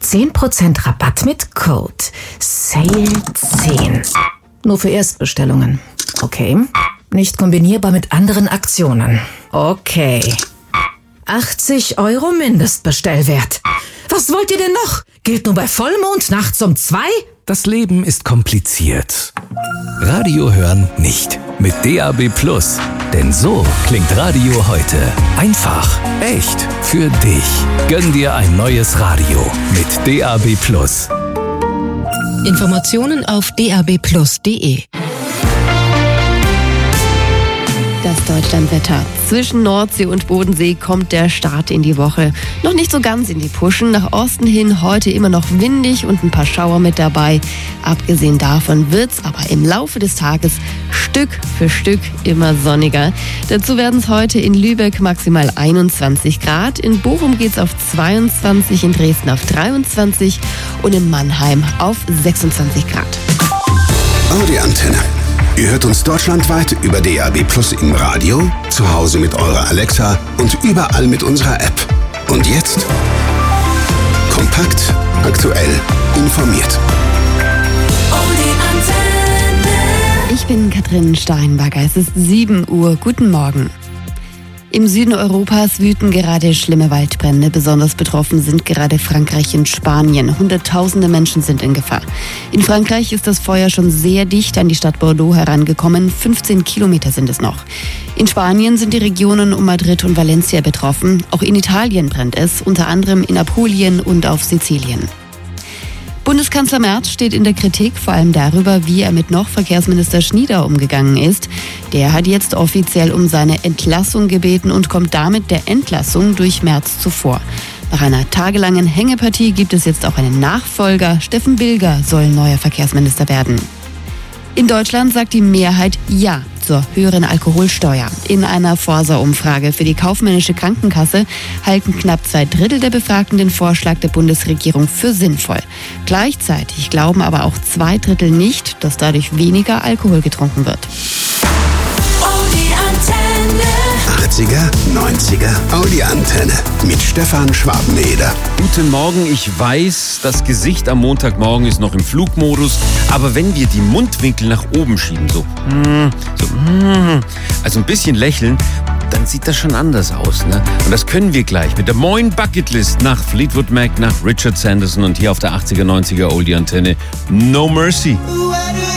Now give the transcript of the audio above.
10% Rabatt mit Code SALE10. Nur für Erstbestellungen. Okay. Nicht kombinierbar mit anderen Aktionen. Okay. 80 € Mindestbestellwert. Was wollt ihr denn noch? Gilt nur bei Vollmond nachts um 2? Das Leben ist kompliziert. Radio hören nicht. Mit DAB+. Denn so klingt Radio heute. Einfach, echt, für dich. Gönn dir ein neues Radio mit DAB+. Informationen auf dabplus.de. Das Deutschlandwetter. Zwischen Nordsee und Bodensee kommt der Start in die Woche. Noch nicht so ganz in die Puschen. Nach Osten hin heute immer noch windig und ein paar Schauer mit dabei. Abgesehen davon wird's aber im Laufe des Tages Stück für Stück immer sonniger. Dazu werden es heute in Lübeck maximal 21 Grad. In Bochum geht's auf 22, in Dresden auf 23 und in Mannheim auf 26 Grad. Audi-Antenne. Ihr hört uns deutschlandweit über DAB+ im Radio, zu Hause mit eurer Alexa und überall mit unserer App. Und jetzt kompakt, aktuell, informiert. Ich bin Katrin Steinberger. Es ist 7 Uhr. Guten Morgen. Im Süden Europas wüten gerade schlimme Waldbrände. Besonders betroffen sind gerade Frankreich und Spanien. Hunderttausende Menschen sind in Gefahr. In Frankreich ist das Feuer schon sehr dicht an die Stadt Bordeaux herangekommen. 15 Kilometer sind es noch. In Spanien sind die Regionen um Madrid und Valencia betroffen. Auch in Italien brennt es, unter anderem in Apulien und auf Sizilien. Bundeskanzler Merz steht in der Kritik, vor allem darüber, wie er mit noch Verkehrsminister Schnieder umgegangen ist. Der hat jetzt offiziell um seine Entlassung gebeten und kommt damit der Entlassung durch Merz zuvor. Nach einer tagelangen Hängepartie gibt es jetzt auch einen Nachfolger. Steffen Bilger soll neuer Verkehrsminister werden. In Deutschland sagt die Mehrheit Ja zur höheren Alkoholsteuer. In einer Forsa-Umfrage für die kaufmännische Krankenkasse halten knapp 2/3 der Befragten den Vorschlag der Bundesregierung für sinnvoll. Gleichzeitig glauben aber auch 2/3 nicht, dass dadurch weniger Alkohol getrunken wird. 80er, 90er, Audi-Antenne mit Stefan Schwabeneder. Guten Morgen, ich weiß, das Gesicht am Montagmorgen ist noch im Flugmodus, aber wenn wir die Mundwinkel nach oben schieben, also ein bisschen lächeln, dann sieht das schon anders aus, ne? Und das können wir gleich mit der Moin Bucketlist nach Fleetwood Mac, nach Richard Sanderson und hier auf der 80er, 90er Oldie-Antenne No Mercy.